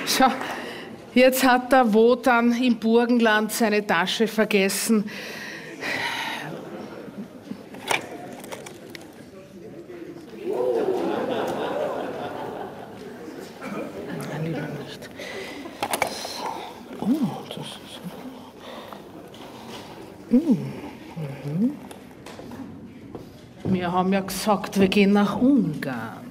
Schau, jetzt hat der Wotan im Burgenland seine Tasche vergessen. Nein, lieber nicht. Oh, das ist... Wir haben ja gesagt, wir gehen nach Ungarn.